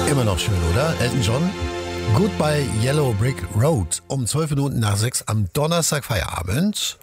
Immer noch schön, oder? Elton John. Goodbye Yellow Brick Road. Um 12:05 am Donnerstag Feierabend.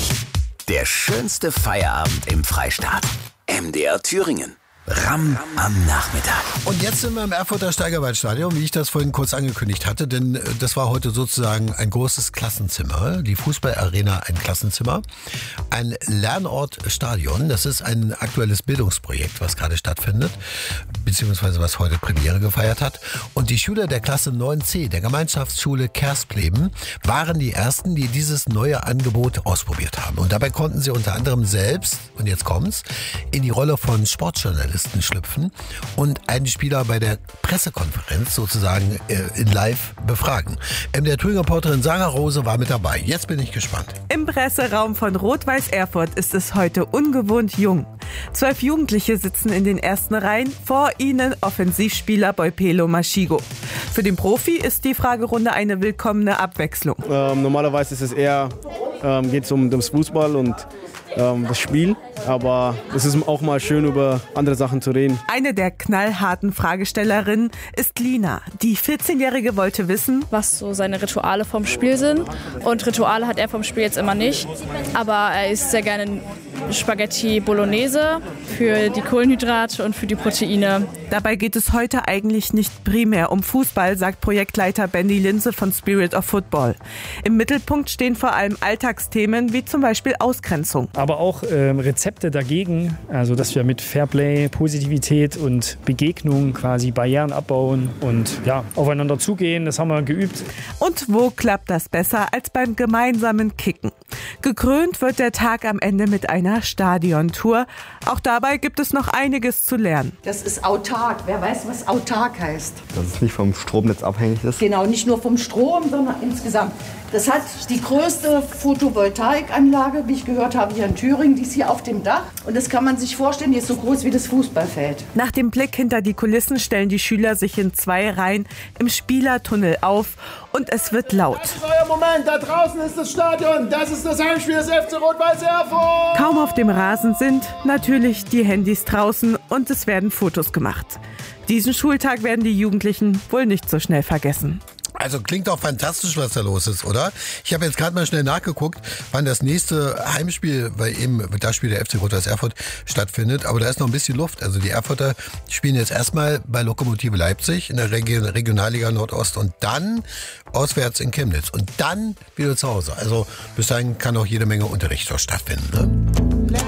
Der schönste Feierabend im Freistaat. MDR Thüringen. Ram am Nachmittag. Und jetzt sind wir im Erfurter Steigerwaldstadion, wie ich das vorhin kurz angekündigt hatte, denn das war heute sozusagen ein großes Klassenzimmer, die Fußballarena ein Klassenzimmer, ein Lernort-Stadion, das ist ein aktuelles Bildungsprojekt, was gerade stattfindet, beziehungsweise was heute Premiere gefeiert hat. Und die Schüler der Klasse 9c der Gemeinschaftsschule Kerspleben waren die ersten, die dieses neue Angebot ausprobiert haben. Und dabei konnten sie unter anderem selbst, und jetzt kommt's, in die Rolle von Sportjournalisten schlüpfen und einen Spieler bei der Pressekonferenz sozusagen in live befragen. Der Thüringen-Reporterin Sarah Rose war mit dabei. Jetzt bin ich gespannt. Im Presseraum von Rot-Weiß Erfurt ist es heute ungewohnt jung. 12 Jugendliche sitzen in den ersten Reihen, vor ihnen Offensivspieler Boipelo Maschigo. Für den Profi ist die Fragerunde eine willkommene Abwechslung. Normalerweise ist es eher, geht es ums Fußball und das Spiel, aber es ist auch mal schön, über andere Sachen zu reden. Eine der knallharten Fragestellerinnen ist Lina. Die 14-Jährige wollte wissen, was so seine Rituale vom Spiel sind. Und Rituale hat er vom Spiel jetzt immer nicht, aber er isst sehr gerne Spaghetti Bolognese für die Kohlenhydrate und für die Proteine. Dabei geht es heute eigentlich nicht primär um Fußball, sagt Projektleiter Benny Linse von Spirit of Football. Im Mittelpunkt stehen vor allem Alltagsthemen wie zum Beispiel Ausgrenzung. Aber auch Rezepte dagegen, also dass wir mit Fairplay, Positivität und Begegnung quasi Barrieren abbauen und aufeinander zugehen, das haben wir geübt. Und wo klappt das besser als beim gemeinsamen Kicken? Gekrönt wird der Tag am Ende mit einer Stadiontour. Auch dabei gibt es noch einiges zu lernen. Das ist autark. Wer weiß, was autark heißt? Dass es nicht vom Stromnetz abhängig ist. Genau, nicht nur vom Strom, sondern insgesamt. Das hat die größte Photovoltaikanlage, wie ich gehört habe, hier in Thüringen. Die ist hier auf dem Dach. Und das kann man sich vorstellen, die ist so groß wie das Fußballfeld. Nach dem Blick hinter die Kulissen stellen die Schüler sich in 2 Reihen im Spielertunnel auf und es wird laut. Das ist euer Moment, da draußen ist das Stadion, das ist das Heimspiel des FC Rot-Weiß Erfurt. Kaum auf dem Rasen sind natürlich die Handys draußen und es werden Fotos gemacht. Diesen Schultag werden die Jugendlichen wohl nicht so schnell vergessen. Also klingt auch fantastisch, was da los ist, oder? Ich habe jetzt gerade mal schnell nachgeguckt, wann das nächste Heimspiel, weil eben das Spiel der FC Rot-Weiß Erfurt stattfindet. Aber da ist noch ein bisschen Luft. Also die Erfurter spielen jetzt erstmal bei Lokomotive Leipzig in der Regionalliga Nordost und dann auswärts in Chemnitz und dann wieder zu Hause. Also bis dahin kann auch jede Menge Unterricht dort stattfinden, ne?